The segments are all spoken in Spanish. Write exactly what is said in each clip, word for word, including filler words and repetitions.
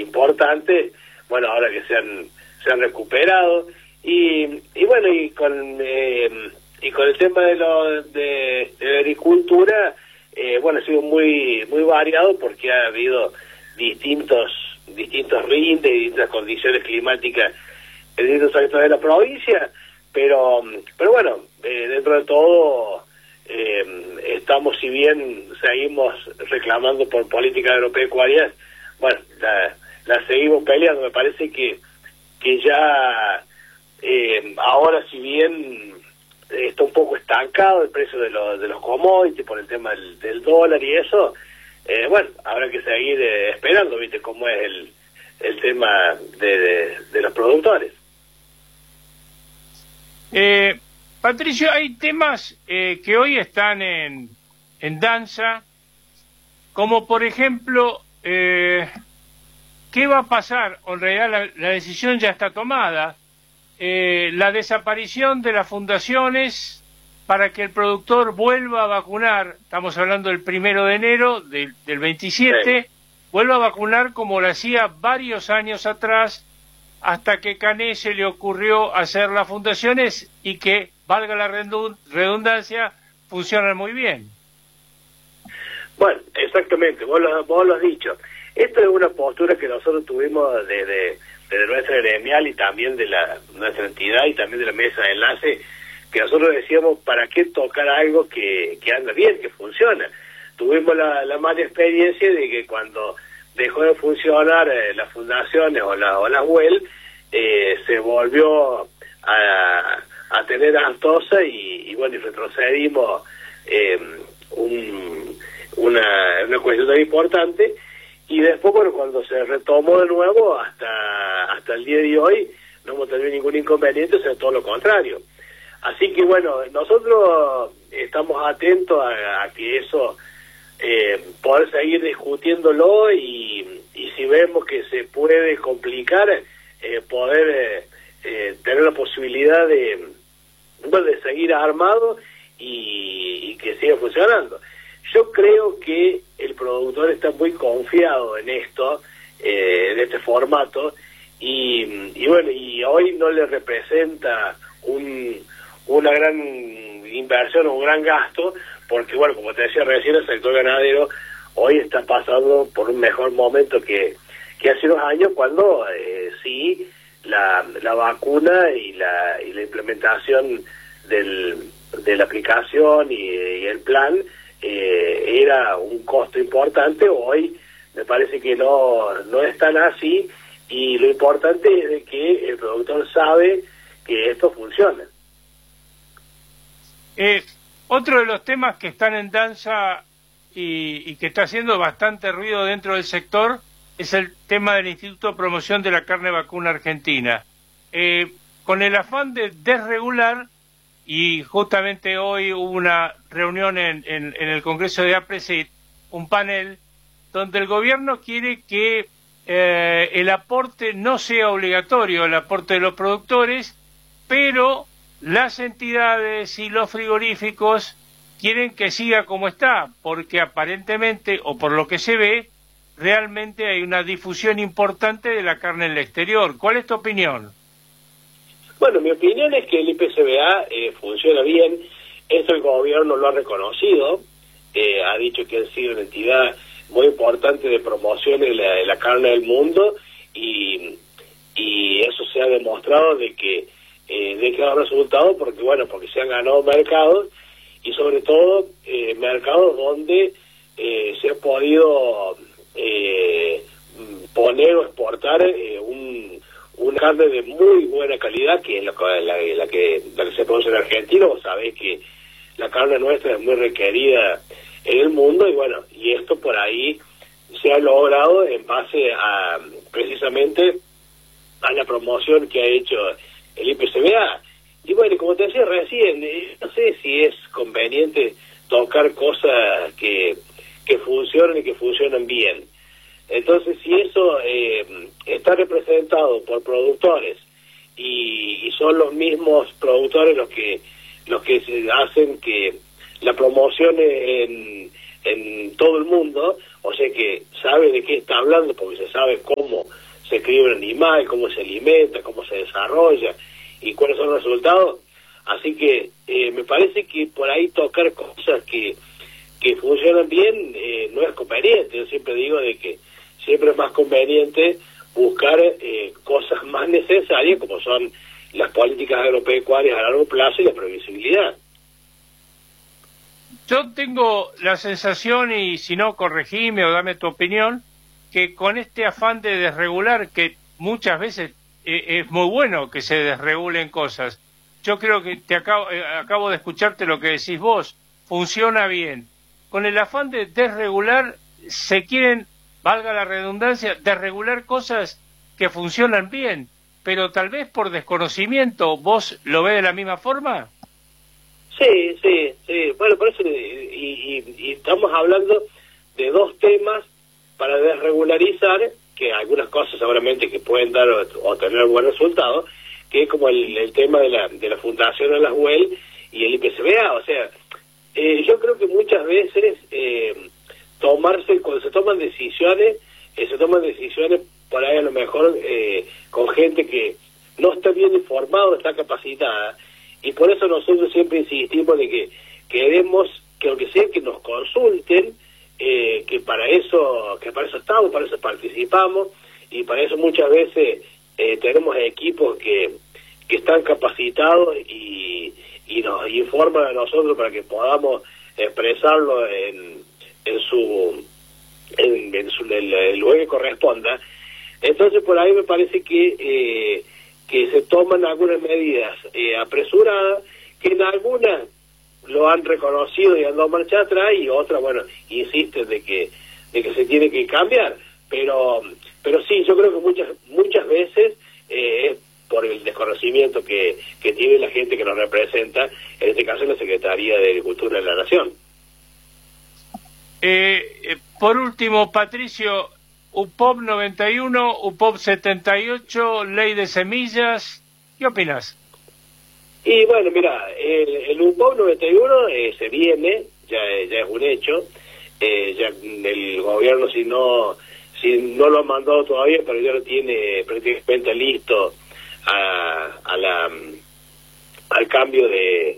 importantes, bueno, ahora que se han, se han recuperado, y, y bueno, y con eh, y con el tema de, lo, de, de la agricultura, eh, bueno, ha sido muy muy variado porque ha habido distintos distintos rindes, distintas condiciones climáticas en distintos sectores de la provincia, pero pero bueno, eh, dentro de todo eh, estamos, si bien seguimos reclamando por políticas agropecuarias, bueno, la, la seguimos peleando. Me parece que que ya eh, ahora, si bien está un poco estancado el precio de los de los commodities por el tema del, del dólar y eso, eh, bueno, habrá que seguir eh, esperando, viste cómo es el el tema de, de, de los productores. Eh, Patricio, hay temas eh, que hoy están en, en danza, como por ejemplo, eh, ¿qué va a pasar? En realidad la, la decisión ya está tomada, eh, la desaparición de las fundaciones para que el productor vuelva a vacunar. Estamos hablando del primero de enero del, del veintisiete, sí. Vuelva a vacunar como lo hacía varios años atrás, hasta que Cané se le ocurrió hacer las fundaciones y que, valga la redundancia, funcionan muy bien. Bueno, exactamente, vos lo, vos lo has dicho. Esto es una postura que nosotros tuvimos desde, desde nuestra gremial y también de la nuestra entidad y también de la mesa de enlace, que nosotros decíamos, ¿para qué tocar algo que, que anda bien, que funciona? Tuvimos la, la mala experiencia de que cuando dejó de funcionar eh, las fundaciones o la, o la U E L, eh, se volvió a, a tener antosa y, y bueno, y retrocedimos eh, un, una, una cuestión tan importante, y después, bueno, cuando se retomó de nuevo, hasta hasta el día de hoy, no hemos tenido ningún inconveniente, o sea, todo lo contrario. Así que bueno, nosotros estamos atentos a, a que eso, eh, poder seguir discutiéndolo, y, y si vemos que se puede complicar, eh, poder eh, eh, tener la posibilidad de, bueno, de seguir armado y, y que siga funcionando. Yo creo que el productor está muy confiado en esto, eh, en este formato, y, y bueno, y hoy no le representa un, una gran inversión o un gran gasto, porque bueno, como te decía recién, el sector ganadero hoy está pasando por un mejor momento que, que hace unos años, cuando eh, sí la, la vacuna y la, y la implementación del, de la aplicación y, y el plan eh, era un costo importante. Hoy me parece que no, no es tan así, y lo importante es de que el productor sabe que esto funciona. Eh, otro de los temas que están en danza y, y que está haciendo bastante ruido dentro del sector es el tema del Instituto de Promoción de la Carne Vacuna Argentina. Eh, con el afán de desregular, y justamente hoy hubo una reunión en, en, en el Congreso de APRESID, un panel donde el gobierno quiere que eh, el aporte no sea obligatorio, el aporte de los productores, pero las entidades y los frigoríficos quieren que siga como está, porque aparentemente, o por lo que se ve, realmente hay una difusión importante de la carne en el exterior. ¿Cuál es tu opinión? Bueno, mi opinión es que el I P C B A eh, funciona bien. Esto el gobierno lo ha reconocido, eh, ha dicho que ha sido una entidad muy importante de promoción de la, de la carne del mundo, y, y eso se ha demostrado de que eh, de que ha dado resultados, porque bueno, porque se han ganado mercados, y sobre todo eh, mercados donde eh, se ha podido eh, poner o exportar eh, un, una carne de muy buena calidad, que es la, la, la, que, la que se produce en Argentina. Vos sabés que la carne nuestra es muy requerida en el mundo, y bueno, y esto por ahí se ha logrado en base a precisamente a la promoción que ha hecho el I P C B A. Y bueno, como te decía recién, eh, no sé si es conveniente tocar cosas que, que funcionan y que funcionan bien. Entonces, si eso eh, está representado por productores, y, y son los mismos productores los que los que se hacen que la promoción en, en todo el mundo, o sea que sabe de qué está hablando, porque se sabe cómo cómo se cría un animal, cómo se alimenta, cómo se desarrolla y cuáles son los resultados. Así que eh, me parece que por ahí tocar cosas que, que funcionan bien eh, no es conveniente. Yo siempre digo de que siempre es más conveniente buscar eh, cosas más necesarias, como son las políticas agropecuarias a largo plazo y la previsibilidad. Yo tengo la sensación, y si no, corregime o dame tu opinión, que con este afán de desregular, que muchas veces eh, es muy bueno que se desregulen cosas, yo creo que te acabo, eh, acabo de escucharte lo que decís vos, funciona bien. Con el afán de desregular, se quieren, valga la redundancia, desregular cosas que funcionan bien, pero tal vez por desconocimiento. ¿Vos lo ves de la misma forma? Sí, sí, sí. Bueno, por eso, y, y, y estamos hablando de dos temas para desregularizar, que algunas cosas seguramente que pueden dar o, o tener buen resultado, que es como el, el tema de la, de la fundación de las U E L y el I P C B A. O sea, eh, yo creo que muchas veces eh, tomarse, cuando se toman decisiones, eh, se toman decisiones por ahí a lo mejor eh, con gente que no está bien informada, está capacitada, y por eso nosotros siempre insistimos de que queremos que aunque sea que nos consulten, eh, que para eso que para eso estamos, para eso participamos, y para eso muchas veces eh, tenemos equipos que, que están capacitados y, y nos informan a nosotros para que podamos expresarlo en, en su en, en su el, el lugar que corresponda. Entonces por ahí me parece que eh, que se toman algunas medidas eh, apresuradas, que en algunas lo han reconocido y han dado marcha atrás, y otras, bueno, insisten de que de que se tiene que cambiar. Pero pero sí, yo creo que muchas muchas veces eh, es por el desconocimiento que, que tiene la gente que nos representa, en este caso la Secretaría de Agricultura de la Nación. Eh, eh, por último, Patricio, U P O P noventa y uno, U P O P setenta y ocho, Ley de Semillas, ¿qué opinas? Y bueno, mira, el, el U P O P noventa y uno eh, se viene, ya, ya es un hecho, eh, ya el gobierno si no si no lo ha mandado todavía, pero ya lo tiene prácticamente listo a, a la al cambio de,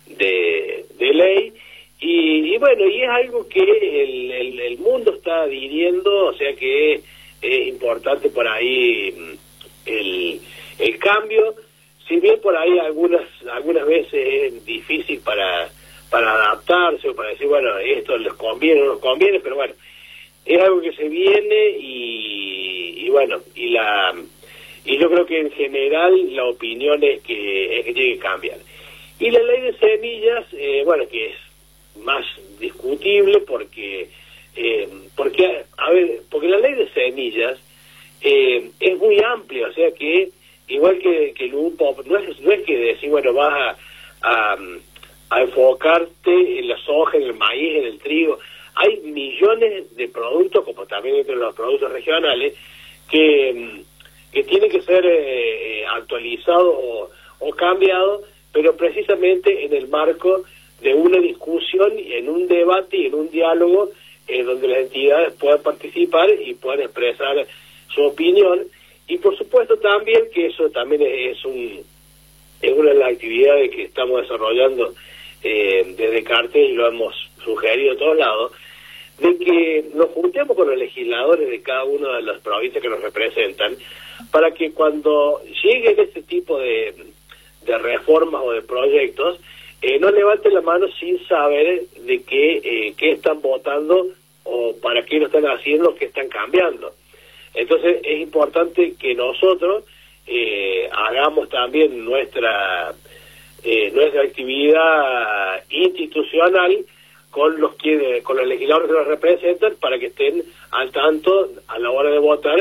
de, de ley. Y, y bueno, y es algo que el, el, el mundo está adhiriendo, o sea que es, es importante por ahí el, el cambio, si bien por ahí algunas algunas veces es difícil para para adaptarse o para decir, bueno, esto les conviene o no les conviene, pero bueno, es algo que se viene y, y bueno, y la y yo creo que en general la opinión es que, es que tiene que cambiar. Y la ley de semillas, eh, bueno, que es más discutible porque eh, porque a ver porque la ley de semillas eh, es muy amplia, o sea que igual que, que el U P O P no es, no es que decir, bueno, vas a, a, a enfocarte en la soja, en el maíz, en el trigo. Hay millones de productos, como también entre los productos regionales, que, que tienen que ser eh, actualizados o, o cambiados, pero precisamente en el marco de una discusión, en un debate y en un diálogo eh, donde las entidades puedan participar y puedan expresar su opinión. Y por supuesto también que eso también es, es, un, es una de las actividades que estamos desarrollando eh, desde Cartes, y lo hemos sugerido a todos lados, de que nos juntemos con los legisladores de cada una de las provincias que nos representan, para que cuando lleguen este tipo de, de reformas o de proyectos, eh, no levanten la mano sin saber de qué, eh, qué están votando o para qué lo están haciendo, qué están cambiando. Entonces es importante que nosotros eh, hagamos también nuestra eh, nuestra actividad institucional con los que con los legisladores que nos representan, para que estén al tanto a la hora de votar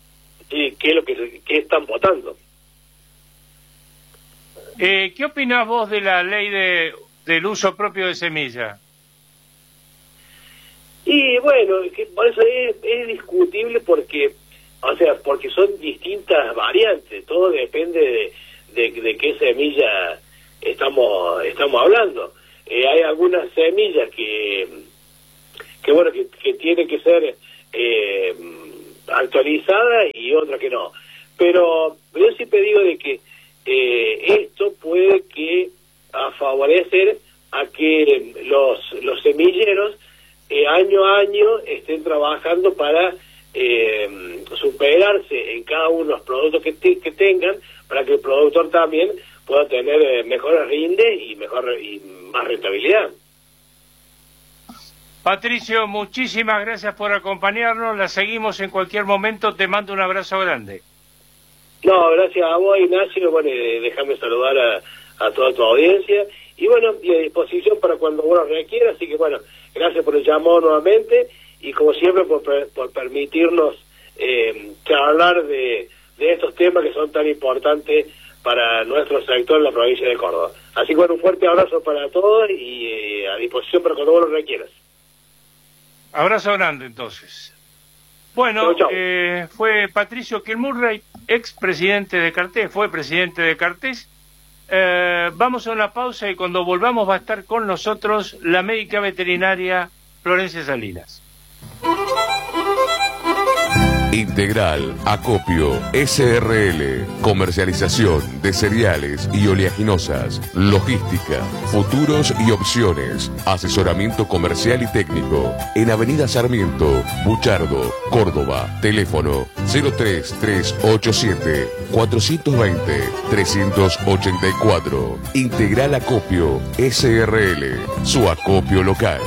y qué es lo que qué están votando. Eh, ¿Qué opinás vos de la ley de del uso propio de semilla? Y bueno, que por eso es, es discutible porque, o sea, porque son distintas variantes, todo depende de, de, de qué semilla estamos estamos hablando. Eh, hay algunas semillas que, que bueno, que, que tienen que ser eh, actualizada y otra que no. Pero yo siempre digo de que eh, esto puede que a favorecer a que los, los semilleros eh, año a año estén trabajando para eh, superarse en cada uno de los productos que, te, que tengan, para que el productor también pueda tener eh, mejores rindes y mejor y más rentabilidad. Patricio, muchísimas gracias por acompañarnos, la seguimos en cualquier momento, te mando un abrazo grande. No, gracias a vos, Ignacio, bueno, déjame saludar a, a toda tu audiencia, y bueno, y a disposición para cuando vos lo requieras, así que bueno, gracias por el llamado nuevamente, y como siempre por, por permitirnos eh, charlar de, de estos temas que son tan importantes para nuestro sector en la provincia de Córdoba. Así que bueno, un fuerte abrazo para todos, y eh, a disposición para cuando vos lo requieras. Abrazo grande, entonces. Bueno, chau, chau. Eh, fue Patricio Kilmurray, ex presidente de Cartés, fue presidente de Cartés. Eh, vamos a una pausa y cuando volvamos va a estar con nosotros la médica veterinaria Florencia Salinas. Integral, Acopio, S R L, comercialización de cereales y oleaginosas, logística, futuros y opciones, asesoramiento comercial y técnico, en Avenida Sarmiento, Buchardo, Córdoba, teléfono cero tres tres ocho siete cuatro dos cero tres ocho cuatro. Integral Acopio, S R L, su acopio local.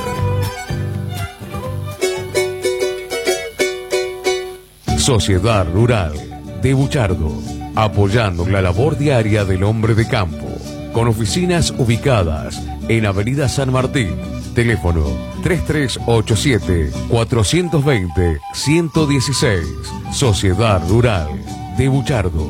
Sociedad Rural de Buchardo, apoyando la labor diaria del hombre de campo, con oficinas ubicadas en Avenida San Martín, teléfono tres tres ocho siete cuatro dos cero uno uno uno seis, Sociedad Rural de Buchardo.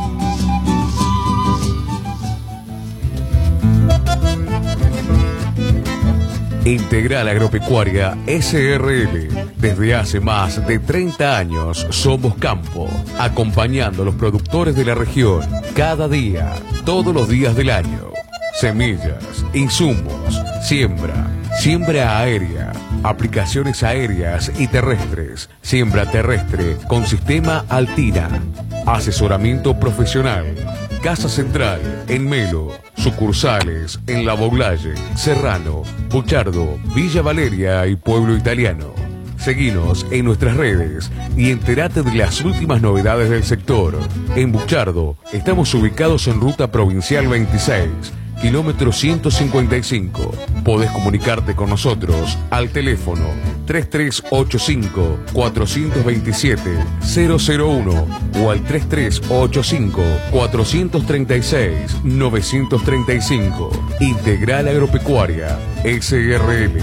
Integral Agropecuaria S R L. Desde hace más de treinta años somos campo, acompañando a los productores de la región cada día, todos los días del año. Semillas, insumos, siembra, siembra aérea, aplicaciones aéreas y terrestres, siembra terrestre con sistema Altina, asesoramiento profesional. Casa Central, en Melo, sucursales en La Boulaye, Serrano, Buchardo, Villa Valeria y Pueblo Italiano. Seguinos en nuestras redes y entérate de las últimas novedades del sector. En Buchardo estamos ubicados en Ruta Provincial veintiséis, kilómetro ciento cincuenta y cinco. Podés comunicarte con nosotros al teléfono tres tres ocho cinco cuatro dos siete cero cero uno o al tres tres ocho cinco cuatro tres seis nueve tres cinco. Integral Agropecuaria S R L.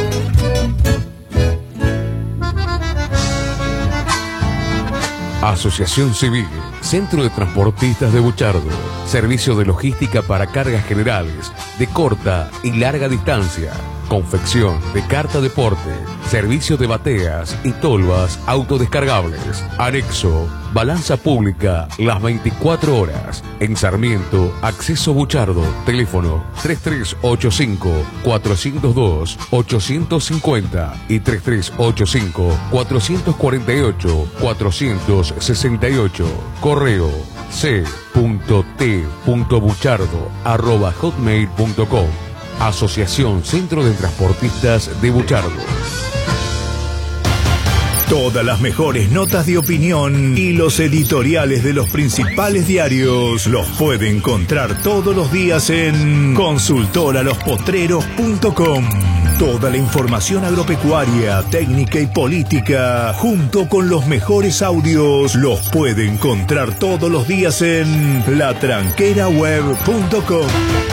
Asociación Civil, Centro de Transportistas de Buchardo, servicio de logística para cargas generales de corta y larga distancia, confección de carta deporte, servicio de bateas y tolvas autodescargables, anexo, balanza pública las veinticuatro horas, en Sarmiento, acceso Buchardo, teléfono tres tres ocho cinco cuatro cero dos ocho cinco cero y tres tres ocho cinco cuatro cuatro ocho cuatro seis ocho, correo c punto t punto buchardo arroba hotmail punto com. Asociación Centro de Transportistas de Buchardo. Todas las mejores notas de opinión y los editoriales de los principales diarios los puede encontrar todos los días en consultor a los potreros punto com. Toda la información agropecuaria, técnica y política, junto con los mejores audios, los puede encontrar todos los días en la tranquera web punto com.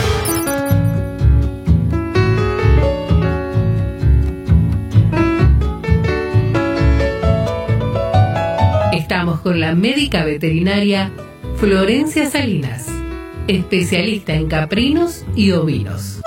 Estamos con la médica veterinaria Florencia Salinas, especialista en caprinos y ovinos.